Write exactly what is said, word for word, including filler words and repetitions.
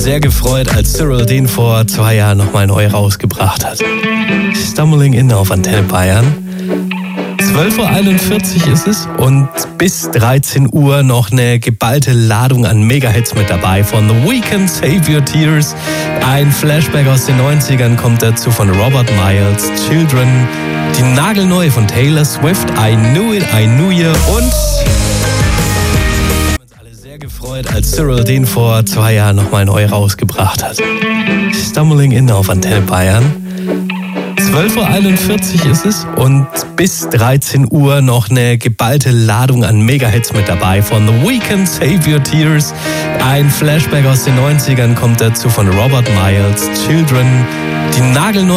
sehr gefreut, als Cyril den vor zwei Jahren nochmal neu rausgebracht hat. Stumbling In auf Antenne Bayern. zwölf Uhr einundvierzig ist es und bis dreizehn Uhr noch eine geballte Ladung an Megahits mit dabei von The Weeknd, Save Your Tears. Ein Flashback aus den neunzigern kommt dazu von Robert Miles, Children, die nagelneue von Taylor Swift, I Knew It, I Knew You und wir haben uns alle sehr gefreut, als Cyril den vor zwei Jahren nochmal neu rausgebracht hat. Stumbling In auf Antenne Bayern. zwölf Uhr einundvierzig ist es und bis dreizehn Uhr noch eine geballte Ladung an Megahits mit dabei von The Weeknd, Save Your Tears. Ein Flashback aus den neunzigern kommt dazu von Robert Miles, Children, die nagelneue